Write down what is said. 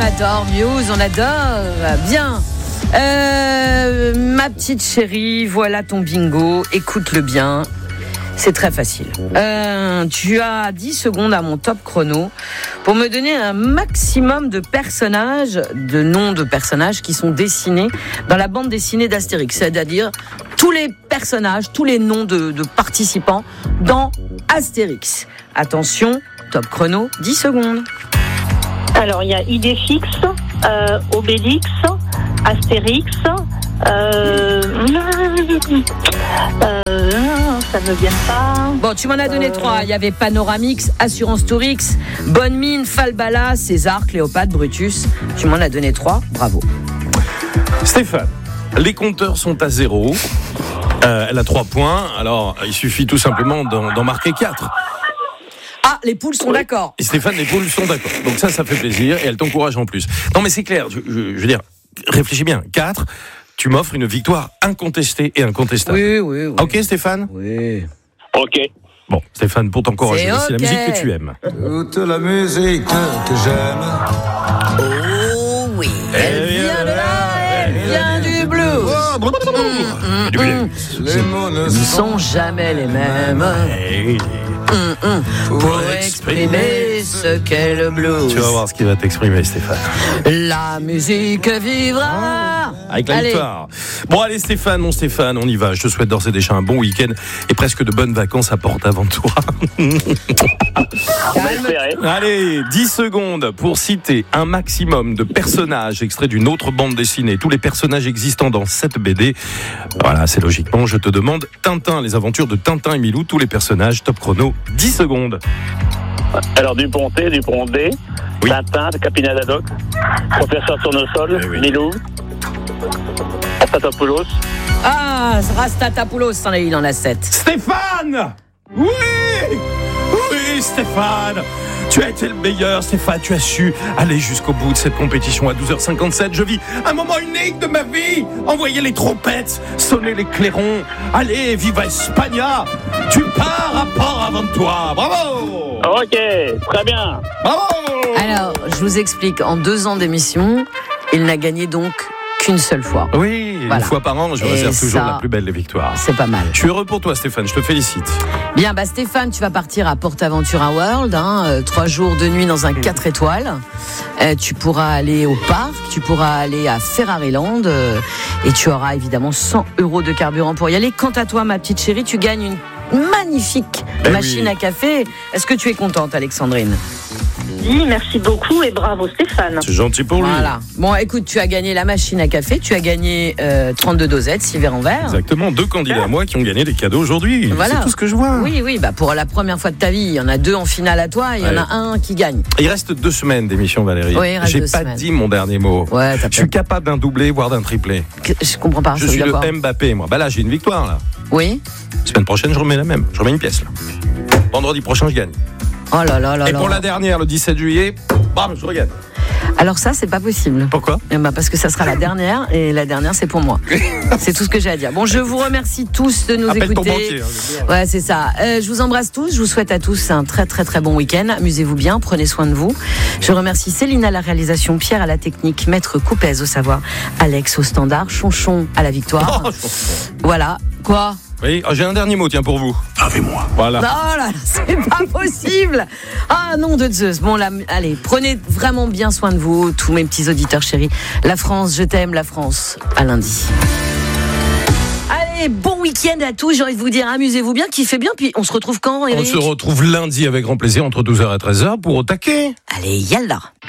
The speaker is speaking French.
adore Muse, on adore. Bien. Ma petite chérie, voilà ton bingo. Écoute-le bien. C'est très facile. Tu as 10 secondes à mon top chrono pour me donner un maximum de personnages, de noms de personnages qui sont dessinés dans la bande dessinée d'Astérix. C'est-à-dire tous les personnages, tous les noms de participants dans Astérix. Attention, top chrono, 10 secondes. Alors, il y a Idéfix, Obélix, Astérix, ça ne me vient pas. Bon, tu m'en as donné 3. Il y avait Panoramix, Assurance Tourix, Bonne Mine, Falbala, César, Cléopâtre, Brutus. Tu m'en as donné 3. Bravo. Stéphane, les compteurs sont à 0. Elle a 3 points. Alors, il suffit tout simplement d'en marquer 4. Ah, les poules sont d'accord. Et Stéphane, les poules sont d'accord. Donc ça fait plaisir et elle t'encourage en plus. Non, mais c'est clair. Je veux dire, réfléchis bien. 4, tu m'offres une victoire incontestée et incontestable. Oui. Ok, Stéphane ? Oui. Ok. Bon, Stéphane, pour t'encourager, c'est la musique que tu aimes. Toute la musique que j'aime. Oh oui. Elle vient de là, elle vient du blues. Les mots ne sont jamais les mêmes. Pour exprimer ce qu'est le blues. Tu vas voir ce qui va t'exprimer, Stéphane. La musique vivra. Avec la victoire. Bon, allez, Stéphane, mon Stéphane, on y va. Je te souhaite d'ores et déjà un bon week-end et presque de bonnes vacances à Porte-Aventura. Allez, 10 secondes pour citer un maximum de personnages extraits d'une autre bande dessinée. Tous les personnages existants dans cette BD. Voilà, c'est logiquement, je te demande Tintin, les aventures de Tintin et Milou, tous les personnages, top chrono, 10 secondes. Alors, Duponté, Dupondé, Oui. Tintin, Capitaine Haddock, Professeur Tournesol, Oui. Milou, Rastatopoulos. Ah, Rastatopoulos, il en a 7. Stéphane! Oui! Oui, Stéphane! Tu as été le meilleur, Stéphane. Tu as su aller jusqu'au bout de cette compétition à 12h57. Je vis un moment unique de ma vie. Envoyer les trompettes, sonner les clairons. Allez, viva Espagna! Tu pars à Port-Aventura. Bravo! Ok, très bien. Bravo! Alors, je vous explique. En 2 ans d'émission, il n'a gagné donc qu'une seule fois. Oui, Voilà. Une fois par an, je Et réserve toujours ça, la plus belle des victoires. C'est pas mal. Je suis heureux pour toi, Stéphane. Je te félicite. Bien, Stéphane, tu vas partir à Porte-Aventura World, 3 jours, 2 nuits dans un 4 étoiles. Tu pourras aller au parc, tu pourras aller à Ferrariland et tu auras évidemment 100 € de carburant pour y aller. Quant à toi, ma petite chérie, tu gagnes une magnifique machine à café. Est-ce que tu es contente, Alexandrine ? Oui, merci beaucoup et bravo Stéphane. C'est gentil pour lui. Voilà. Bon, écoute, tu as gagné la machine à café, tu as gagné 32 dosettes, 6 verres en verre. Exactement, 2 candidats à moi qui ont gagné des cadeaux aujourd'hui. Voilà. C'est tout ce que je vois. Oui, pour la première fois de ta vie, il y en a 2 en finale à toi, et il y en a un qui gagne. Il reste 2 semaines d'émission, Valérie. Oui, il reste J'ai 2 pas semaines. dit mon dernier mot. Ouais, Je suis capable d'un doublé, voire d'un triplé. Je comprends pas. Je ça veut suis dire le quoi ? Mbappé, moi. Bah là, j'ai une victoire, là. Oui. Semaine prochaine, je remets la même. Je remets une pièce, là. Vendredi prochain, je gagne. Oh là là là Et là. pour la dernière, le 17 juillet, bam, je regagne. Alors ça, c'est pas possible. Pourquoi ? Parce que ça sera la dernière, et la dernière, c'est pour moi. C'est tout ce que j'ai à dire. Bon, je vous remercie tous de nous Appelle ton écouter. banquier. Hein, Ouais, c'est ça. Je vous embrasse tous. Je vous souhaite à tous un très très très bon week-end. Amusez-vous bien, prenez soin de vous. Je remercie Céline à la réalisation, Pierre à la technique, Maître Coupez au savoir, Alex au standard, Chonchon à la victoire. Oh, Voilà. Quoi ? oui, j'ai un dernier mot, tiens, pour vous. Avec-moi. Voilà. Oh là, c'est pas possible. Ah, nom de Zeus. Bon, là, allez, prenez vraiment bien soin de vous, tous mes petits auditeurs chéris. La France, je t'aime, la France. À lundi. Allez, bon week-end à tous. J'ai envie de vous dire, amusez-vous bien, kiffez bien. Puis on se retrouve quand, Eric ? On se retrouve lundi avec grand plaisir entre 12h et 13h pour Au taquet. Allez, yallah.